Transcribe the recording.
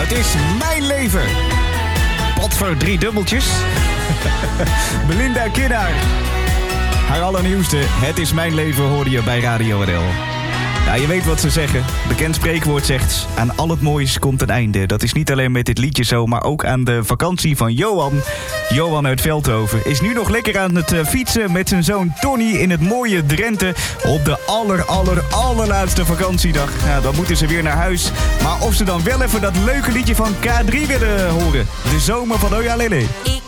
Het is mijn leven. Pot voor 3 dubbeltjes. Belinda Kiddaar. Haar allernieuwste Het is mijn leven hoorde je bij Radio NL. Ja, je weet wat ze zeggen. Bekend spreekwoord zegt: aan al het moois komt een einde. Dat is niet alleen met dit liedje zo, maar ook aan de vakantie van Johan. Johan uit Veldhoven is nu nog lekker aan het fietsen met zijn zoon Tony in het mooie Drenthe op de allerlaatste vakantiedag. Ja, dan moeten ze weer naar huis. Maar of ze dan wel even dat leuke liedje van K3 willen horen. De zomer van Oja Lele.